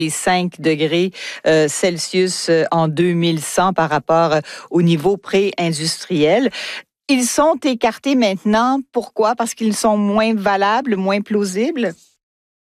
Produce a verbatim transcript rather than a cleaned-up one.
les cinq degrés euh, Celsius euh, en deux mille cent par rapport euh, au niveau pré-industriel. Ils sont écartés maintenant. Pourquoi? Parce qu'ils sont moins valables, moins plausibles?